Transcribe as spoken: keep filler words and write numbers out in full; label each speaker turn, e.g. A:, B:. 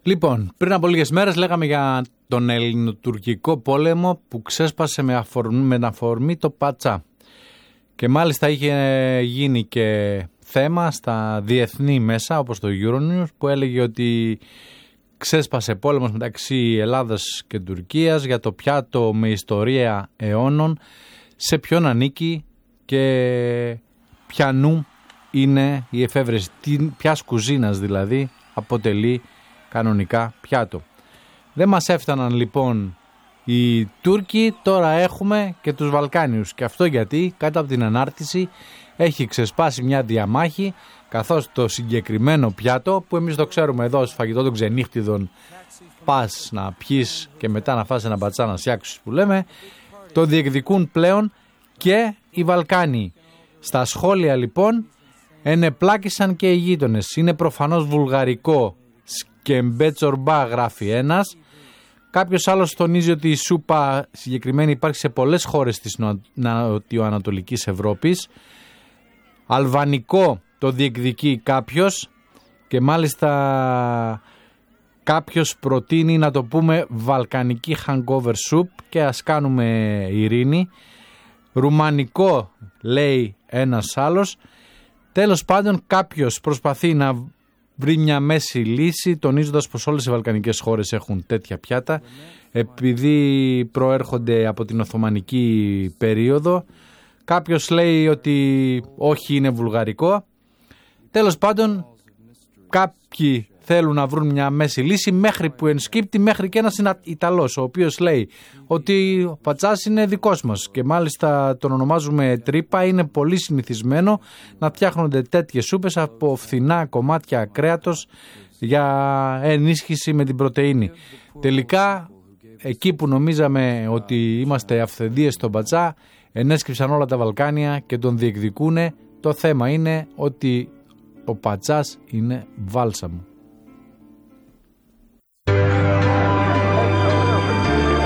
A: Λοιπόν, πριν από λίγες μέρες λέγαμε για τον ελληνοτουρκικό πόλεμο που ξέσπασε με αφορμή, με αφορμή το Πατσά. Και μάλιστα είχε γίνει και θέμα στα διεθνή μέσα όπως το Euronews που έλεγε ότι ξέσπασε πόλεμος μεταξύ Ελλάδας και Τουρκίας για το πιάτο με ιστορία αιώνων, σε ποιον ανήκει και ποιανού είναι η εφεύρεση, ποιας κουζίνας δηλαδή αποτελεί κανονικά πιάτο. Δεν μας έφταναν λοιπόν οι Τούρκοι, τώρα έχουμε και τους Βαλκάνιους. Και αυτό γιατί κάτω από την ανάρτηση έχει ξεσπάσει μια διαμάχη, καθώς το συγκεκριμένο πιάτο, που εμείς το ξέρουμε εδώ ως φαγητό των ξενύχτιδων, πας να πιείς και μετά να φας ένα μπατσά να σιάξεις που λέμε, το διεκδικούν πλέον και οι Βαλκάνοι. Στα σχόλια λοιπόν ενεπλάκησαν και οι γείτονες. Είναι προφανώς βουλγαρικό, σκεμπέτσορμπά γράφει ένας. Κάποιος άλλος τονίζει ότι η σούπα συγκεκριμένη υπάρχει σε πολλές χώρες της νοτιοανατολικής Ευρώπης. Αλβανικό το διεκδικεί κάποιος και μάλιστα κάποιος προτείνει να το πούμε βαλκανική hangover soup και ας κάνουμε ειρήνη. Ρουμανικό λέει ένας άλλος. Τέλος πάντων κάποιος προσπαθεί να βρει μια μέση λύση, τονίζοντας πως όλες οι βαλκανικές χώρες έχουν τέτοια πιάτα επειδή προέρχονται από την Οθωμανική περίοδο. Κάποιος λέει ότι όχι, είναι βουλγαρικό. Τέλος πάντων κάποιοι θέλουν να βρουν μια μέση λύση, μέχρι που ενσκύπτει μέχρι και ένας Ιταλός, ο οποίος λέει ότι ο πατσάς είναι δικός μας και μάλιστα τον ονομάζουμε τρύπα. Είναι πολύ συνηθισμένο να φτιάχνονται τέτοιες σούπες από φθηνά κομμάτια κρέατος για ενίσχυση με την πρωτεΐνη. Τελικά εκεί που νομίζαμε ότι είμαστε αυθεντίες στον πατσά, ενέσκυψαν όλα τα Βαλκάνια και τον διεκδικούνε. Το θέμα είναι ότι ο πατσάς είναι βάλσαμο.